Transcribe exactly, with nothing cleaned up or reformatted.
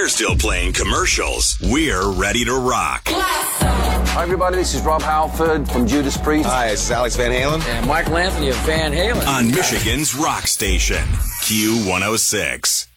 they're still playing commercials. We're ready to rock. Hi, everybody. This is Rob Halford from Judas Priest. Hi, this is Alex Van Halen. And Michael Anthony of Van Halen. On Michigan's rock station, Q one oh six.